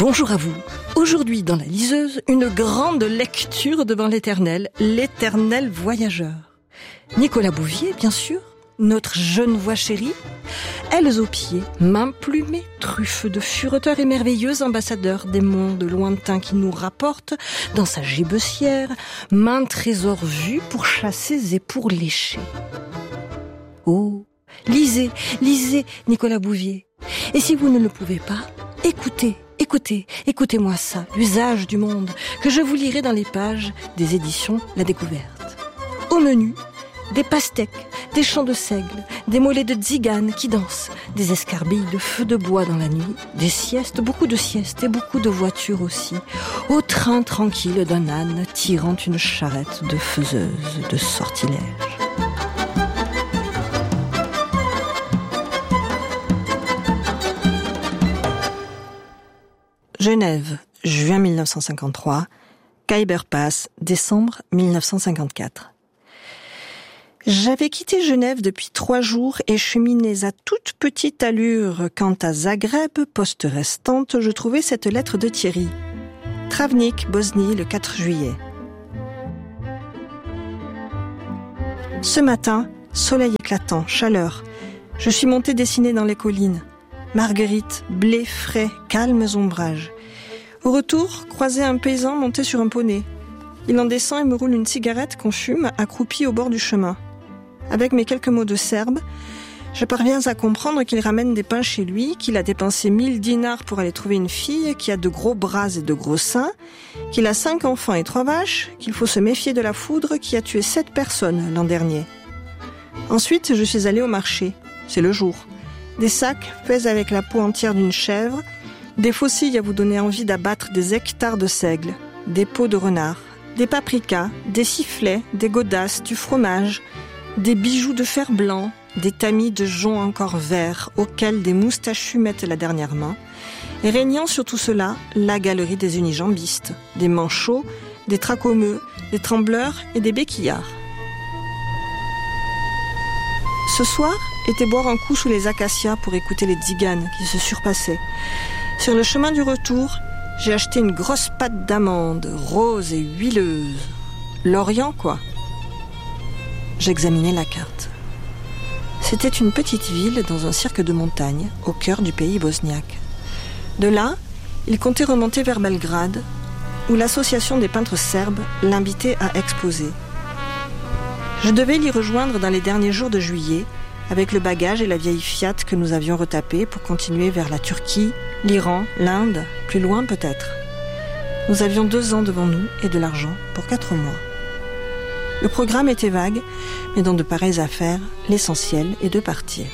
Bonjour à vous. Aujourd'hui dans la liseuse, une grande lecture devant l'éternel voyageur. Nicolas Bouvier, bien sûr, notre jeune voix chérie, ailes aux pieds, mains plumées, truffes de fureteurs et merveilleux ambassadeurs des mondes lointains qui nous rapportent, dans sa gibecière, maint trésor vu pour chasser et pour lécher. Oh, lisez, Nicolas Bouvier. Et si vous ne le pouvez pas, écoutez-moi ça, l'usage du monde, que je vous lirai dans les pages des éditions La Découverte. Au menu, des pastèques, des chants de seigle, des mollets de tziganes qui dansent, des escarbilles de feu de bois dans la nuit, des siestes, beaucoup de siestes et beaucoup de voitures aussi, au train tranquille d'un âne tirant une charrette de faiseuse de sortilèges. Genève, juin 1953, Khyber Pass, décembre 1954. J'avais quitté Genève depuis 3 jours et cheminais à toute petite allure quand à Zagreb, poste restante, je trouvais cette lettre de Thierry. Travnik, Bosnie, le 4 juillet. Ce matin, soleil éclatant, chaleur. Je suis monté dessiner dans les collines. Marguerite, blé frais, calmes ombrages. Au retour, croisé un paysan monté sur un poney. Il en descend et me roule une cigarette qu'on fume, accroupi au bord du chemin. Avec mes quelques mots de serbe, je parviens à comprendre qu'il ramène des pains chez lui, qu'il a dépensé 1000 dinars pour aller trouver une fille, qui a de gros bras et de gros seins, qu'il a 5 enfants et 3 vaches, qu'il faut se méfier de la foudre qui a tué 7 personnes l'an dernier. Ensuite, je suis allée au marché. C'est le jour. Des sacs faits avec la peau entière d'une chèvre, des faucilles à vous donner envie d'abattre des hectares de seigle, des peaux de renard, des paprikas, des sifflets, des godasses, du fromage, des bijoux de fer blanc, des tamis de jonc encore verts auxquels des moustachus mettent la dernière main, et régnant sur tout cela, la galerie des unijambistes, des manchots, des tracomeux, des trembleurs et des béquillards. Ce soir était boire un coup sous les acacias pour écouter les tziganes qui se surpassaient. Sur le chemin du retour, j'ai acheté une grosse pâte d'amande, rose et huileuse. L'Orient, quoi. J'examinais la carte. C'était une petite ville dans un cirque de montagne, au cœur du pays bosniaque. De là, il comptait remonter vers Belgrade, où l'association des peintres serbes l'invitait à exposer. Je devais l'y rejoindre dans les derniers jours de juillet, avec le bagage et la vieille Fiat que nous avions retapée pour continuer vers la Turquie, l'Iran, l'Inde, plus loin peut-être. Nous avions 2 ans devant nous et de l'argent pour 4 mois. Le programme était vague, mais dans de pareilles affaires, l'essentiel est de partir.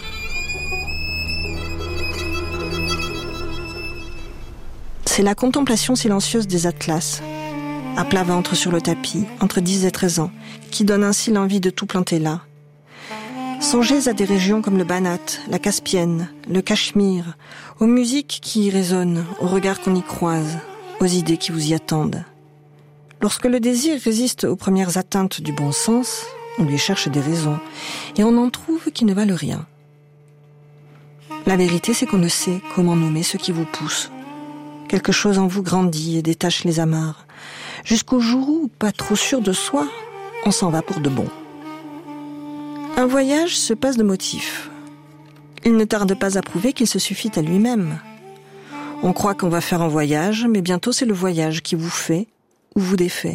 C'est la contemplation silencieuse des atlas, à plat ventre sur le tapis, entre 10 et 13 ans, qui donne ainsi l'envie de tout planter là. Songez à des régions comme le Banat, la Caspienne, le Cachemire, aux musiques qui y résonnent, aux regards qu'on y croise, aux idées qui vous y attendent. Lorsque le désir résiste aux premières atteintes du bon sens, on lui cherche des raisons, et on en trouve qui ne valent rien. La vérité, c'est qu'on ne sait comment nommer ce qui vous pousse. Quelque chose en vous grandit et détache les amarres, jusqu'au jour où, pas trop sûr de soi, on s'en va pour de bon. Un voyage se passe de motifs. Il ne tarde pas à prouver qu'il se suffit à lui-même. On croit qu'on va faire un voyage, mais bientôt c'est le voyage qui vous fait ou vous défait.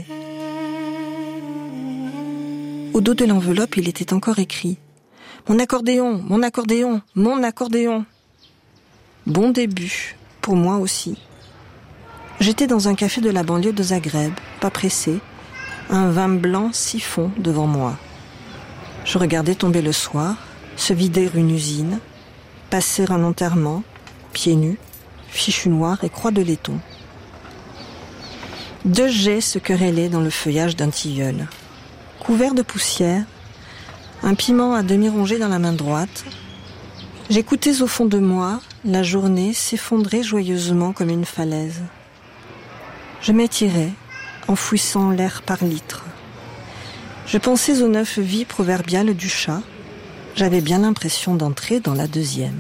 Au dos de l'enveloppe, il était encore écrit « Mon accordéon, mon accordéon, mon accordéon ». Bon début, pour moi aussi. J'étais dans un café de la banlieue de Zagreb, pas pressé, un vin blanc siphon devant moi. Je regardais tomber le soir, se vider une usine, passer un enterrement, pieds nus, fichu noir et croix de laiton. 2 jets se querellaient dans le feuillage d'un tilleul. Couvert de poussière, un piment à demi rongé dans la main droite, j'écoutais au fond de moi la journée s'effondrer joyeusement comme une falaise. Je m'étirais, enfouissant l'air par litres. Je pensais aux 9 vies proverbiales du chat. J'avais bien l'impression d'entrer dans la 2e.